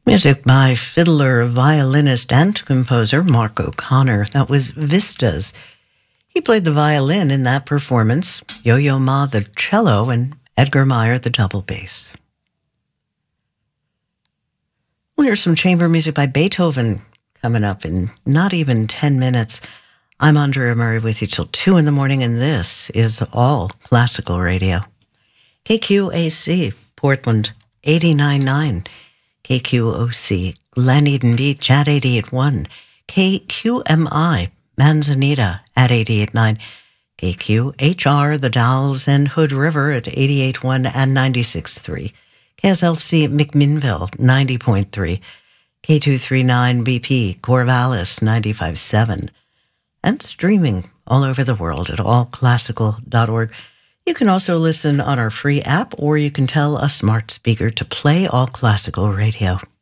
Music by fiddler, violinist, and composer Mark O'Connor. That was Vistas. He played the violin in that performance, Yo-Yo Ma the cello, and Edgar Meyer the double bass. We'll hear some chamber music by Beethoven coming up in not even 10 minutes. I'm Andrea Murray with you till 2 in the morning, and this is All Classical Radio. KQAC, Portland, 89.9. KQOC, Glen Eden Beach at 88.1. KQMI, Manzanita at 88.9. KQHR, The Dalles and Hood River at 88.1 and 96.3. KSLC, McMinnville, 90.3. K239 BP, Corvallis, 95.7. And streaming all over the world at allclassical.org. You can also listen on our free app, or you can tell a smart speaker to play All Classical Radio.